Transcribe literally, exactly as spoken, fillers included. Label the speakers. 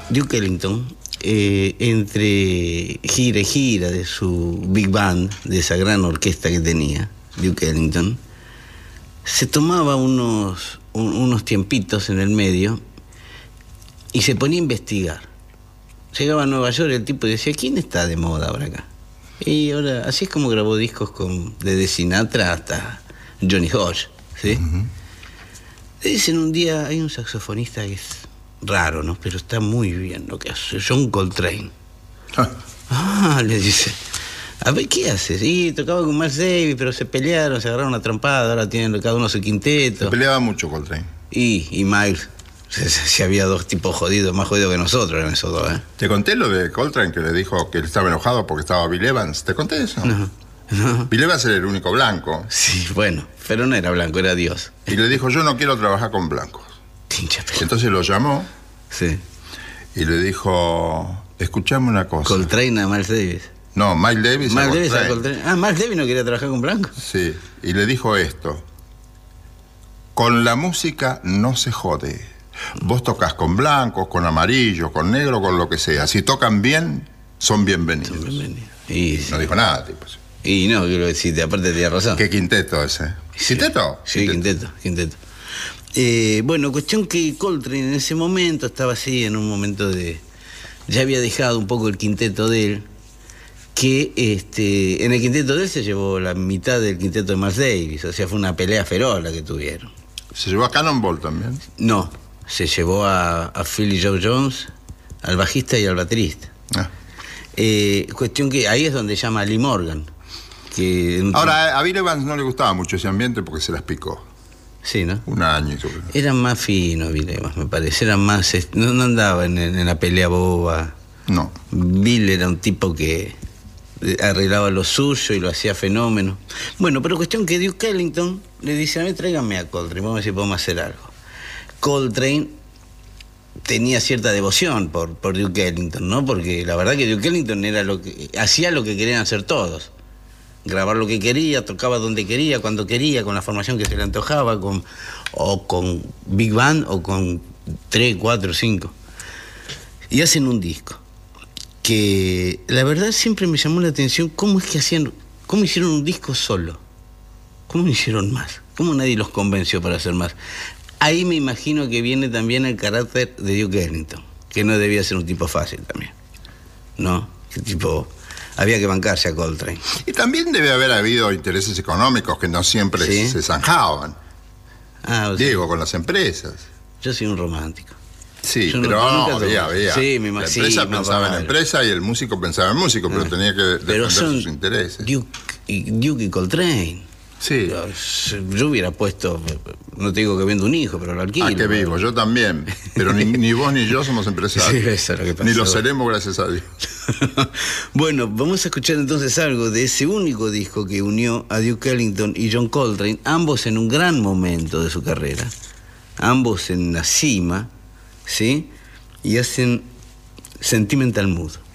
Speaker 1: Duke Ellington, eh, entre gira y gira de su big band, de esa gran orquesta que tenía, Duke Ellington, se tomaba unos, un, unos tiempitos en el medio y se ponía a investigar. Llegaba a Nueva York el tipo y decía, ¿quién está de moda ahora acá? Y ahora, así es como grabó discos con, desde Sinatra hasta Johnny Hodge, ¿sí? Uh-huh. Le dicen un día, hay un saxofonista que es raro, ¿no? Pero está muy bien lo que hace, John Coltrane. Ah, ah le dice, a ver, ¿qué haces? Y tocaba con Miles Davis, pero se pelearon, se agarraron una trompada, ahora tienen cada uno su quinteto.
Speaker 2: Se peleaba mucho Coltrane.
Speaker 1: Y, y Miles, si había dos tipos jodidos, más jodidos que nosotros eran esos dos, ¿eh?
Speaker 2: Te conté lo de Coltrane, que le dijo que él estaba enojado porque estaba Bill Evans. ¿Te conté eso?
Speaker 1: No, no.
Speaker 2: Bill Evans era el único blanco.
Speaker 1: Sí, bueno, pero no era blanco, era Dios.
Speaker 2: Y le dijo, yo no quiero trabajar con blancos. Entonces lo llamó.
Speaker 1: Sí.
Speaker 2: Y le dijo, escuchame una cosa.
Speaker 1: Coltrane a Miles Davis.
Speaker 2: No, Miles Davis
Speaker 1: Miles
Speaker 2: a
Speaker 1: Davis
Speaker 2: Coltrane.
Speaker 1: a Coltrane. Ah, Miles Davis no quería trabajar con blancos.
Speaker 2: Sí, y le dijo esto. Con la música no se jode. Vos tocas con blancos, con amarillos, con negro, con lo que sea. Si tocan bien, son bienvenidos.
Speaker 1: Son bienvenidos. Y,
Speaker 2: no dijo nada, tipo.
Speaker 1: Y no, quiero decirte, aparte tenía razón.
Speaker 2: ¿Qué quinteto ese?
Speaker 1: Sí.
Speaker 2: ¿Quinteto?
Speaker 1: Sí, quinteto, quinteto. quinteto. Eh, bueno, cuestión que Coltrane en ese momento estaba así, en un momento de... Ya había dejado un poco el quinteto de él, que este, en el quinteto de él se llevó la mitad del quinteto de Miles Davis, o sea, fue una pelea feroz la que tuvieron.
Speaker 2: ¿Se llevó a Cannonball también?
Speaker 1: No, se llevó a, a Philly Joe Jones, al bajista y al baterista. Ah. Eh, cuestión que ahí es donde llama a Lee Morgan. Que
Speaker 2: Ahora, a Bill Evans no le gustaba mucho ese ambiente porque se las picó.
Speaker 1: Sí, ¿no?
Speaker 2: Un año y todo.
Speaker 1: Eran más finos, Bill Evans, me parece. Eran más... No, no andaba en, en la pelea boba.
Speaker 2: No.
Speaker 1: Bill era un tipo que arreglaba lo suyo y lo hacía fenómeno. Bueno, pero cuestión que Duke Ellington le dice, a mí tráiganme a Coltrane, vamos a ver si podemos hacer algo. Coltrane tenía cierta devoción por, por Duke Ellington, ¿no? Porque la verdad que Duke Ellington era lo que, hacía lo que querían hacer todos. Grabar lo que quería, tocaba donde quería, cuando quería, con la formación que se le antojaba, con, o con Big Band, o con tres, cuatro, cinco. Y hacen un disco. Que la verdad siempre me llamó la atención cómo es que hacían, cómo hicieron un disco solo. ¿Cómo no hicieron más? ¿Cómo nadie los convenció para hacer más? Ahí me imagino que viene también el carácter de Duke Ellington, que no debía ser un tipo fácil también, ¿no? Que tipo... Había que bancarse a Coltrane.
Speaker 2: Y también debe haber habido intereses económicos que no siempre ¿sí? se zanjaban. Ah, o sea, digo, con las empresas.
Speaker 1: Yo soy un romántico.
Speaker 2: Sí, yo pero no, no había, había.
Speaker 1: Sí, me
Speaker 2: la empresa sí, pensaba en la empresa y el músico pensaba en el músico, pero ah, tenía que defender sus intereses.
Speaker 1: Duke y, Duke y Coltrane.
Speaker 2: Sí.
Speaker 1: Yo, yo hubiera puesto, no te digo que vendo un hijo, pero lo alquilo.
Speaker 2: Ah, que vivo, yo también. Pero ni, ni vos ni yo somos empresarios.
Speaker 1: Sí, eso es lo que pasa.
Speaker 2: Ni lo seremos, gracias a Dios.
Speaker 1: Bueno, vamos a escuchar entonces algo de ese único disco que unió a Duke Ellington y John Coltrane, ambos en un gran momento de su carrera, ambos en la cima, ¿sí? Y hacen Sentimental Mood.